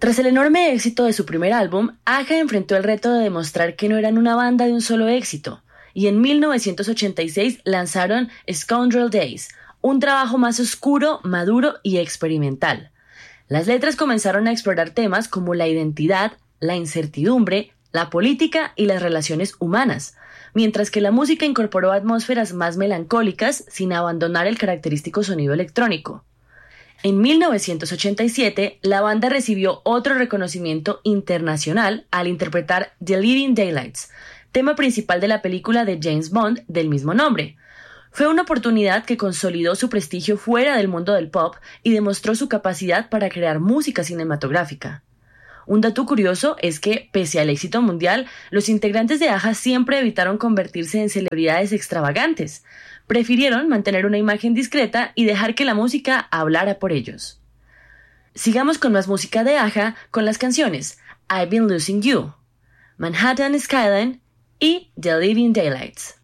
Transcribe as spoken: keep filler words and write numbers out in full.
Tras el enorme éxito de su primer álbum, Aja enfrentó el reto de demostrar que no eran una banda de un solo éxito, y en mil novecientos ochenta y seis lanzaron Scoundrel Days, un trabajo más oscuro, maduro y experimental. Las letras comenzaron a explorar temas como la identidad, la incertidumbre, la política y las relaciones humanas, mientras que la música incorporó atmósferas más melancólicas sin abandonar el característico sonido electrónico. En mil novecientos ochenta y siete, la banda recibió otro reconocimiento internacional al interpretar The Living Daylights, tema principal de la película de James Bond del mismo nombre. Fue una oportunidad que consolidó su prestigio fuera del mundo del pop y demostró su capacidad para crear música cinematográfica. Un dato curioso es que, pese al éxito mundial, los integrantes de Aja siempre evitaron convertirse en celebridades extravagantes. Prefirieron mantener una imagen discreta y dejar que la música hablara por ellos. Sigamos con más música de Aja con las canciones I've Been Losing You, Manhattan Skyline y The Living Daylights.